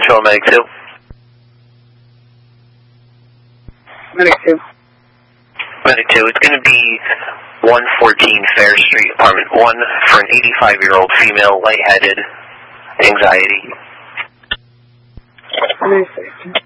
Control, Medic 2. Medic 2. Medic 2, it's going to be 114 Fair Street, apartment 1, for an 85-year-old female, lightheaded, anxiety. Medic 2.